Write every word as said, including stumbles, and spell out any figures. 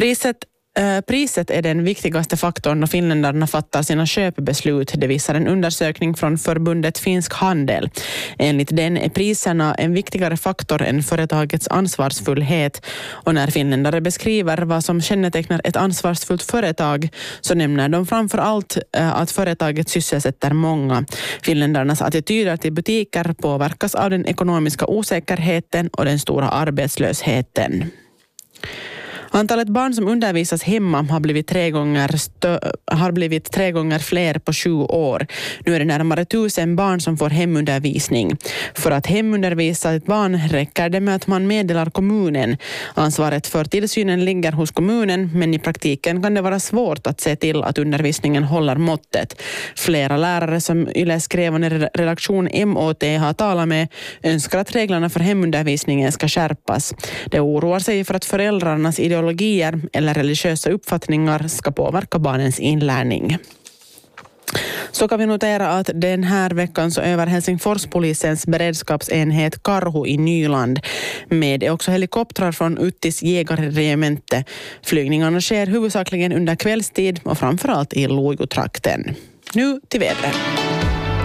Priset Uh, priset är den viktigaste faktorn när finländarna fattar sina köpbeslut. Det visar en undersökning från förbundet Finsk handel. Enligt den är priserna en viktigare faktor än företagets ansvarsfullhet. Och när finländare beskriver vad som kännetecknar ett ansvarsfullt företag så nämner de framför allt uh, att företaget sysselsätter många. Finländarnas attityder till butiker påverkas av den ekonomiska osäkerheten och den stora arbetslösheten. Antalet barn som undervisas hemma har blivit tre gånger stö- har blivit tre gånger fler på sju år. Nu är det närmare tusen barn som får hemundervisning. För att hemundervisa ett barn räcker det med att man meddelar kommunen. Ansvaret för tillsynen ligger hos kommunen, men i praktiken kan det vara svårt att se till att undervisningen håller måttet. Flera lärare som Yles skrivande redaktion M Å T har talat med önskar att reglerna för hemundervisningen ska skärpas. Det oroar sig för att föräldrarnas ideologier eller religiösa uppfattningar ska påverka barnens inlärning. Så kan vi notera att den här veckan så över Helsingforspolisens beredskapsenhet Karhu i Nyland med också helikoptrar från Uttis jägarregemente. Flygningarna sker huvudsakligen under kvällstid och framförallt i Lojutrakten. Nu till vädret.